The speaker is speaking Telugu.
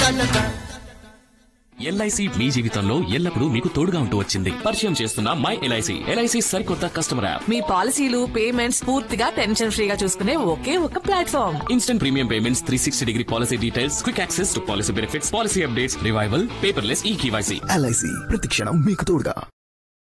ఎల్ఐసి మీ జీవితంలో ఎల్లప్పుడూ మీకు తోడుగా ఉంటూ వచ్చింది. పరిచయం చేస్తున్న మై ఎల్ఐసి. ఎల్ఐసి సరికొత్త కస్టమర్ యాప్. మీ పాలసీలు పేమెంట్స్ పూర్తిగా టెన్షన్ ఫ్రీగా చూసుకునే ఒకే ఒక platform. Instant premium payments, 360-degree policy details, quick access to policy benefits, policy updates, revival, paperless ఈ కేవైసీ. ఎల్ఐసి ప్రతి క్షణం మీకు తోడుగా.